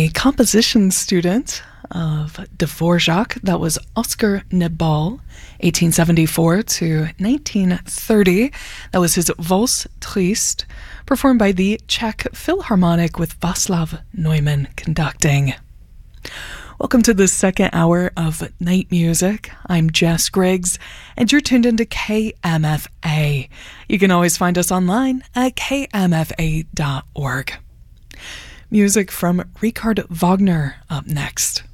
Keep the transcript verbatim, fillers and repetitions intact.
a composition student of Dvorak. That was Oscar Nebal, eighteen seventy-four to nineteen thirty. That was his Valse Triste, performed by the Czech Philharmonic with Václav Neumann conducting. Welcome to the second hour of Night Music. I'm Jess Griggs, and you're tuned into K M F A. You can always find us online at k m f a dot org. Music from Richard Wagner up next.